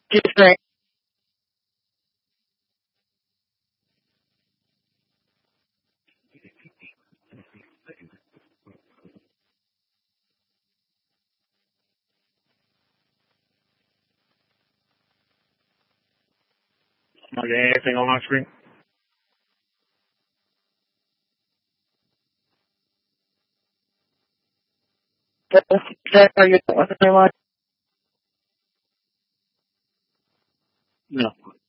Just right. Not getting anything on my screen. Are you? What's the name? No.